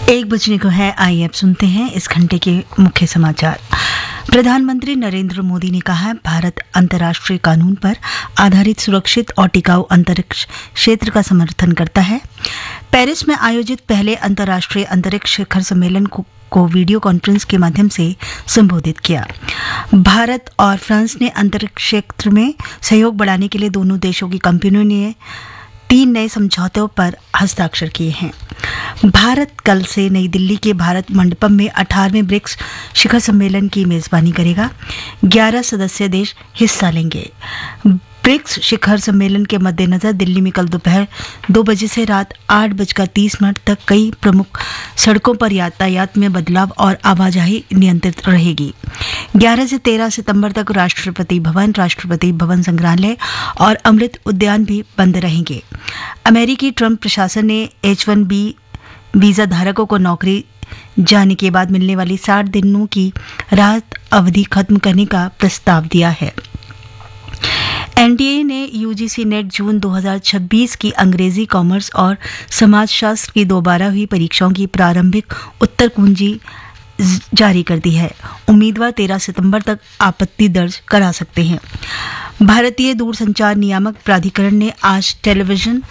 एक बजने को है। आइए अब सुनते हैं इस घंटे के मुख्य समाचार। प्रधानमंत्री नरेंद्र मोदी ने कहा है, भारत अंतर्राष्ट्रीय कानून पर आधारित सुरक्षित और टिकाऊ अंतरिक्ष क्षेत्र का समर्थन करता है। पेरिस में आयोजित पहले अंतर्राष्ट्रीय अंतरिक्ष शिखर सम्मेलन को वीडियो कॉन्फ्रेंस के माध्यम से संबोधित किया। भारत और फ्रांस ने अंतरिक्ष क्षेत्र में सहयोग बढ़ाने के लिए दोनों देशों की कंपनियों ने 3 नए समझौतों पर हस्ताक्षर किए हैं। भारत कल से नई दिल्ली के भारत मंडपम में 18वें ब्रिक्स शिखर सम्मेलन की मेजबानी करेगा। 11 सदस्य देश हिस्सा लेंगे। ब्रिक्स शिखर सम्मेलन के मद्देनजर दिल्ली में कल दोपहर 2 बजे से रात 8:30 तक कई प्रमुख सड़कों पर यातायात में बदलाव और आवाजाही नियंत्रित रहेगी। 11 से 13 सितंबर तक राष्ट्रपति भवन संग्रहालय और अमृत उद्यान भी बंद रहेंगे। अमेरिकी ट्रंप प्रशासन ने H-1B वीजा धारकों को नौकरी जाने के बाद मिलने वाली 60 दिनों की राहत अवधि खत्म करने का प्रस्ताव दिया है। एनटीए ने यूजीसी नेट जून 2026 की अंग्रेजी, कॉमर्स और समाजशास्त्र की दोबारा हुई परीक्षाओं की प्रारंभिक उत्तर कुंजी जारी कर दी है। उम्मीदवार 13 सितंबर तक आपत्ति दर्ज करा सकते हैं। भारतीय दूरसंचार नियामक प्राधिकरण ने आज टेलीविजन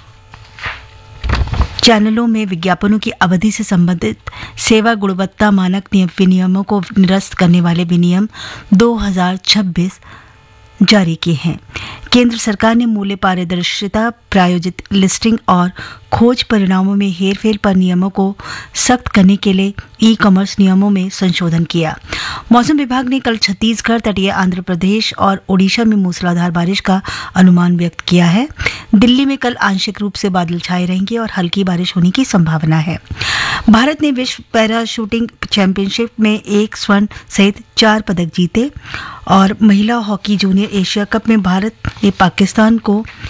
चैनलों में विज्ञापनों की अवधि से संबंधित सेवा गुणवत्ता मानक विनियमों को निरस्त करने वाले विनियम 2026 जारी किए हैं। केंद्र सरकार ने मूल्य पारदर्शिता, प्रायोजित लिस्टिंग और खोज परिणामों में हेरफेर पर नियमों को सख्त करने के लिए ई-कॉमर्स नियमों में संशोधन किया। मौसम विभाग ने कल छत्तीसगढ़, तटीय आंध्र प्रदेश और ओडिशा में मूसलाधार बारिश का अनुमान व्यक्त किया है। दिल्ली में कल आंशिक रूप से बादल छाए रहेंगे और हल्की बारिश होने की संभावना है। भारत ने विश्व पैरा शूटिंग चैंपियनशिप में 1 स्वर्ण सहित 4 पदक जीते और महिला हॉकी जूनियर एशिया कप में भारत ने पाकिस्तान को